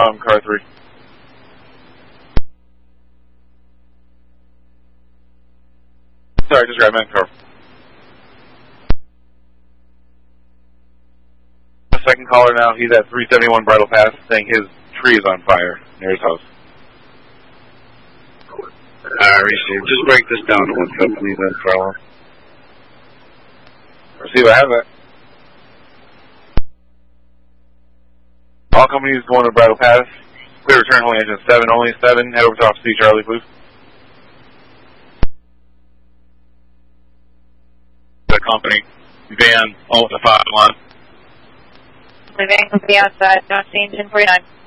car 3. Sorry, just grabbed my car. The second caller now, he's at 371 Bridle Pass, saying his tree is on fire near his house. Receive. Just break this down to one company then, Farrell. Receive, I have that. All companies going to Bridle Pass. Clear return only engine 7, only 7. Head over to Officer C. Charlie, please. The company. Van, almost a 5-1. The van will be outside, not seen 1049.